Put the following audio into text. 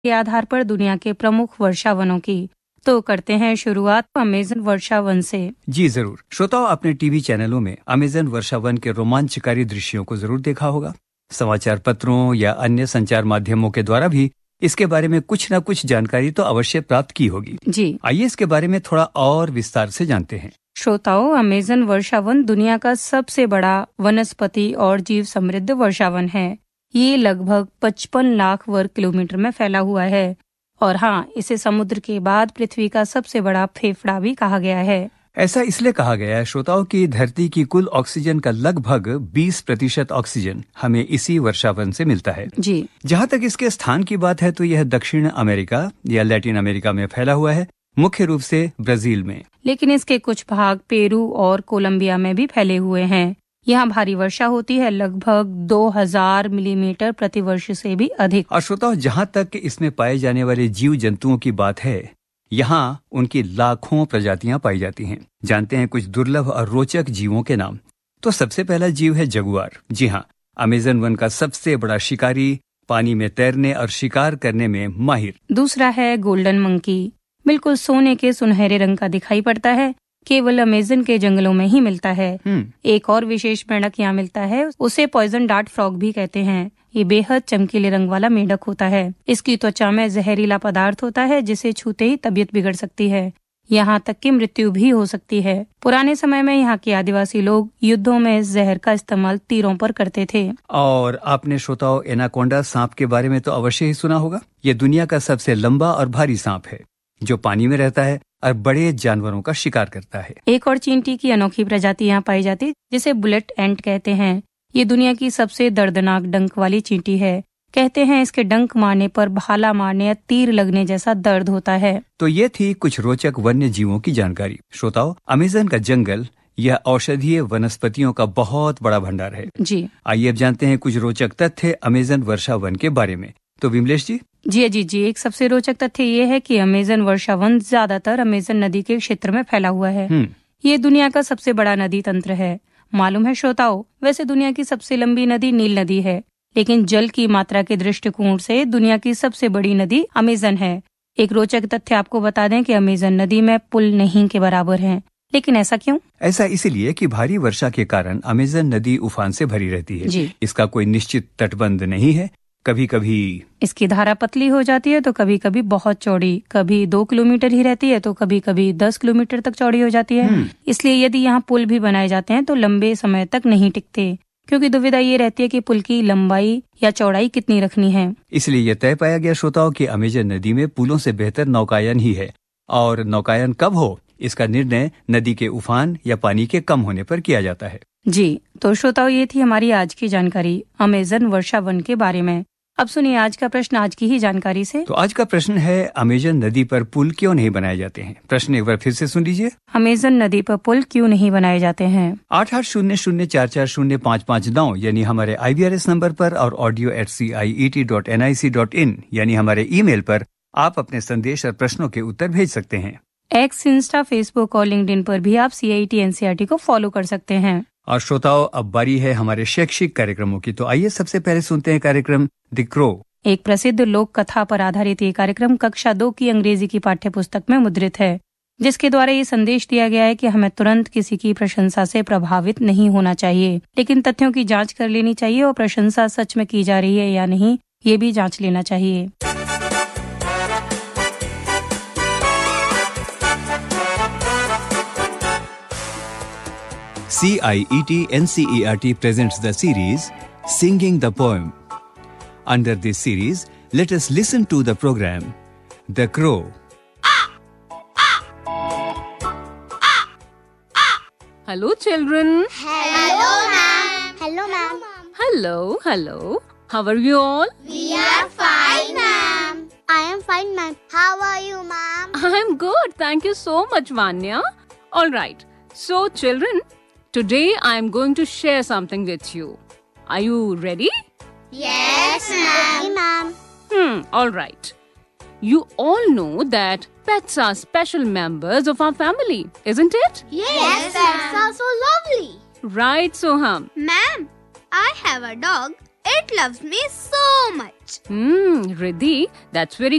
के आधार पर दुनिया के प्रमुख वर्षावनों की। तो करते हैं शुरुआत अमेज़न वर्षावन से। जी जरूर। श्रोताओं, अपने टीवी चैनलों में अमेज़न वर्षावन के रोमांचकारी दृश्यों को जरूर देखा होगा। समाचार पत्रों या अन्य संचार माध्यमों के द्वारा भी इसके बारे में कुछ न कुछ जानकारी तो अवश्य प्राप्त की होगी। जी आइए इसके बारे में थोड़ा और विस्तार से जानते हैं। श्रोताओं, अमेज़न वर्षावन दुनिया का सबसे बड़ा वनस्पति और जीव समृद्ध वर्षावन है। ये लगभग 55 लाख वर्ग किलोमीटर में फैला हुआ है और हाँ, इसे समुद्र के बाद पृथ्वी का सबसे बड़ा फेफड़ा भी कहा गया है। ऐसा इसलिए कहा गया है श्रोताओं कि धरती की कुल ऑक्सीजन का लगभग 20% ऑक्सीजन हमें इसी वर्षावन से मिलता है। जी जहाँ तक इसके स्थान की बात है तो यह दक्षिण अमेरिका या लैटिन अमेरिका में फैला हुआ है, मुख्य रूप से ब्राजील में। लेकिन इसके कुछ भाग पेरू और कोलंबिया में भी फैले हुए हैं। यहाँ भारी वर्षा होती है, लगभग 2000 मिलीमीटर प्रति वर्ष से भी अधिक। और श्रोताओं, जहाँ तक इसमें पाए जाने वाले जीव जंतुओं की बात है, यहाँ उनकी लाखों प्रजातियां पाई जाती हैं। जानते हैं कुछ दुर्लभ और रोचक जीवों के नाम। तो सबसे पहला जीव है जगुआर। जी हाँ, अमेज़न वन का सबसे बड़ा शिकारी, पानी में तैरने और शिकार करने में माहिर। दूसरा है गोल्डन मंकी। बिल्कुल सोने के सुनहरे रंग का दिखाई पड़ता है, केवल अमेज़न के जंगलों में ही मिलता है। एक और विशेष मेंढक यहाँ मिलता है, उसे पॉइजन डार्ट फ्रॉग भी कहते हैं। ये बेहद चमकीले रंग वाला मेंढक होता है। इसकी त्वचा में जहरीला पदार्थ होता है जिसे छूते ही तबीयत बिगड़ सकती है, यहाँ तक कि मृत्यु भी हो सकती है। पुराने समय में यहाँ के आदिवासी लोग युद्धों में इस जहर का इस्तेमाल तीरों पर करते थे। और आपने श्रोताओं एनाकोंडा सांप के बारे में तो अवश्य ही सुना होगा। ये दुनिया का सबसे लंबा और भारी सांप है जो पानी में रहता है और बड़े जानवरों का शिकार करता है। एक और चींटी की अनोखी प्रजाति यहाँ पाई जाती है जिसे बुलेट एंट कहते हैं। ये दुनिया की सबसे दर्दनाक डंक वाली चींटी है। कहते हैं इसके डंक मारने पर भाला मारने या तीर लगने जैसा दर्द होता है। तो ये थी कुछ रोचक वन्य जीवों की जानकारी। श्रोताओं, अमेज़न का जंगल यह औषधीय वनस्पतियों का बहुत बड़ा भंडार है। जी आइए अब जानते हैं कुछ रोचक तथ्य अमेज़न वर्षावन के बारे में। तो विमलेश जी। जी एक सबसे रोचक तथ्य ये है कि अमेज़न वर्षावन ज्यादातर अमेज़न नदी के क्षेत्र में फैला हुआ है। ये दुनिया का सबसे बड़ा नदी तंत्र है। मालूम है श्रोताओं, वैसे दुनिया की सबसे लंबी नदी नील नदी है, लेकिन जल की मात्रा के दृष्टिकोण से दुनिया की सबसे बड़ी नदी अमेज़न है। एक रोचक तथ्य आपको बता दें कि अमेज़न नदी में पुल नहीं के बराबर है। लेकिन ऐसा क्यों? ऐसा इसलिए कि भारी वर्षा के कारण अमेज़न नदी उफान से भरी रहती है। जी। इसका कोई निश्चित तटबंध नहीं है। कभी कभी इसकी धारा पतली हो जाती है तो कभी कभी बहुत चौड़ी, कभी 2 किलोमीटर ही रहती है तो कभी कभी 10 किलोमीटर तक चौड़ी हो जाती है। इसलिए यदि यहाँ पुल भी बनाए जाते हैं तो लंबे समय तक नहीं टिकते, क्योंकि दुविधा ये रहती है कि पुल की लंबाई या चौड़ाई कितनी रखनी है। इसलिए यह तय पाया गया श्रोताओं कि अमेज़न नदी में पुलों से बेहतर नौकायन ही है। और नौकायन कब हो, इसका निर्णय नदी के उफान या पानी के कम होने पर किया जाता है। जी तो श्रोताओं, ये थी हमारी आज की जानकारी अमेज़न वर्षावन के बारे में। अब सुनिए आज का प्रश्न आज की ही जानकारी से। तो आज का प्रश्न है, अमेज़न नदी पर पुल क्यों नहीं बनाए जाते हैं? प्रश्न एक बार फिर से सुन लीजिए। अमेज़न नदी पर पुल क्यों नहीं बनाए जाते हैं? 8800440559 यानी हमारे IVRS नंबर पर और audio@ciet.nic.in यानी हमारे ईमेल पर आप अपने संदेश और प्रश्नों के उत्तर भेज सकते हैं। एक्स, इंस्टा, फेसबुक और लिंक्डइन पर भी आप CIET NCERT को फॉलो कर सकते हैं। और श्रोताओं, अब बारी है हमारे शैक्षिक कार्यक्रमों की। तो आइए सबसे पहले सुनते हैं कार्यक्रम द क्रो। एक प्रसिद्ध लोक कथा पर आधारित ये कार्यक्रम कक्षा 2 की अंग्रेजी की पाठ्य पुस्तक में मुद्रित है, जिसके द्वारा ये संदेश दिया गया है कि हमें तुरंत किसी की प्रशंसा से प्रभावित नहीं होना चाहिए, लेकिन तथ्यों की जांच कर लेनी चाहिए और प्रशंसा सच में की जा रही है या नहीं ये भी जांच लेना चाहिए। CIET NCERT presents the series Singing the Poem. Under this series, let us listen to the program The Crow. Hello, children. Hello, ma'am. Hello, ma'am. Hello. How are you all? We are fine, ma'am. I am fine, ma'am. How are you, ma'am? I'm good. Thank you so much, Vanya. All right. So, children, today I am going to share something with you. Are you ready? Yes, ma'am. Okay, ma'am. All right. You all know that pets are special members of our family, isn't it? Yes, pets are so lovely. Right, Soham? Ma'am, I have a dog. It loves me so much. Riddhi, that's very